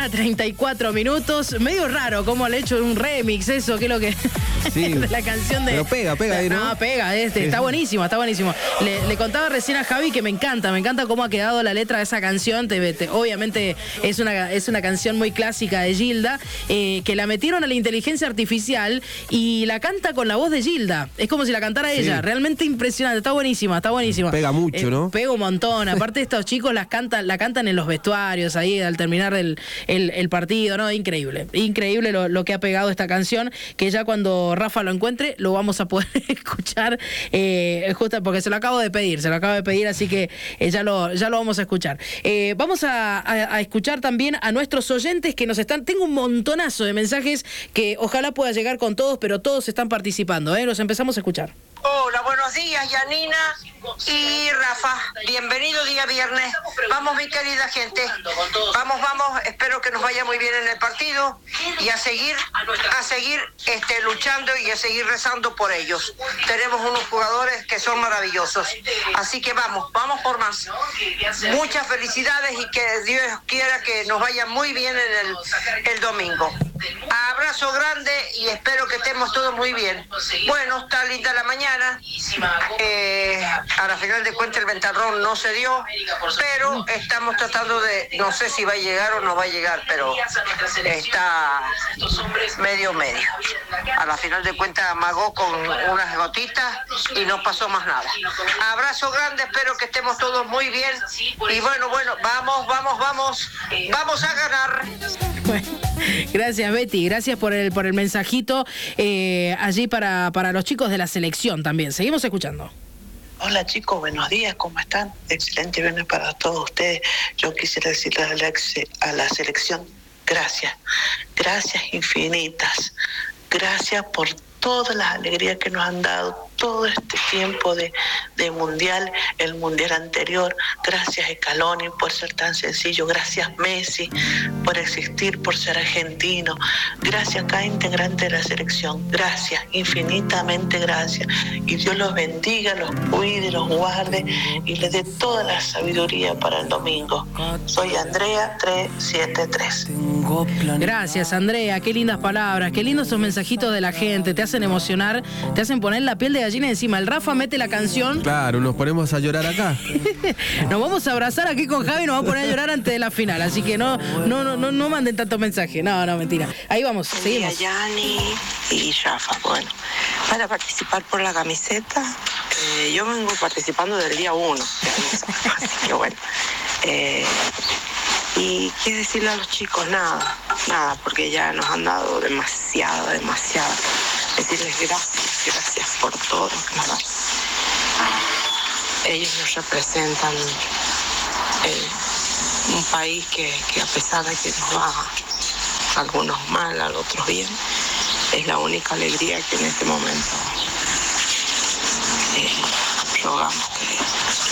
mañana, 34 minutos. Medio raro cómo le he hecho un remix, eso, que es lo que... Sí. de la canción de... Pero pega ahí, ¿no? No, pega, está buenísimo, está buenísimo. Le contaba recién a Javi que me encanta cómo ha quedado la letra de esa canción. Obviamente es una canción muy clásica de Gilda, que la metieron a la inteligencia artificial y la canta con la voz de Gilda. Es como si la cantara ella. Realmente impresionante, está buenísima. Pega mucho, ¿no? Pega un montón. Aparte estos chicos la cantan en los vestuarios ahí al terminar el partido, ¿no? Increíble lo que ha pegado esta canción, que ya cuando Rafa lo encuentre lo vamos a poder escuchar, justo porque se lo acabo de pedir, así que ya lo vamos a escuchar. Vamos a escuchar también a nuestros oyentes que nos están... Tengo un montonazo de mensajes que ojalá pueda llegar con todos, pero todos están participando, Los empezamos a escuchar. Hola, buenos días, Yanina y Rafa. Bienvenido día viernes. Vamos, mi querida gente. Vamos. Espero que nos vaya muy bien en el partido y a seguir luchando y a seguir rezando por ellos. Tenemos unos jugadores que son maravillosos. Así que vamos por más. Muchas felicidades y que Dios quiera que nos vaya muy bien en el domingo. Abrazo grande y espero que estemos todos muy bien. Bueno, está linda la mañana. A la final de cuentas el ventarrón no se dio, pero estamos tratando de, no sé si va a llegar o no va a llegar, pero está medio. A la final de cuentas amagó con unas gotitas y no pasó más nada. Abrazo grande, espero que estemos todos muy bien y bueno, vamos a ganar. Gracias, Betty, gracias por el mensajito allí para los chicos de la selección también. Seguimos escuchando. Hola chicos, buenos días, ¿cómo están? Excelente viernes para todos ustedes. Yo quisiera decirle a la selección, gracias infinitas, gracias por todas las alegrías que nos han dado todo este tiempo de mundial, el mundial anterior. Gracias Scaloni por ser tan sencillo, gracias Messi por existir, por ser argentino, gracias a cada integrante de la selección, gracias, infinitamente gracias, y Dios los bendiga, los cuide, los guarde y les dé toda la sabiduría para el domingo. Soy Andrea 373. Gracias Andrea, qué lindas palabras, qué lindos esos mensajitos de la gente, te hacen emocionar, te hacen poner la piel de gallina encima. El Rafa mete la canción. Claro, nos ponemos a llorar acá. Nos vamos a abrazar aquí con Javi y nos vamos a poner a llorar antes de la final. Así que no manden tantos mensajes. No, mentira. Ahí vamos, seguimos. Yani y Rafa, bueno, para participar por la camiseta, yo vengo participando del día 1. Así que bueno. Y qué decirle a los chicos, nada, porque ya nos han dado demasiado. Decirles gracias por todo lo que nos dan. Ellos nos representan un país que a pesar de que nos va a algunos mal, a otros bien, es la única alegría que en este momento rogamos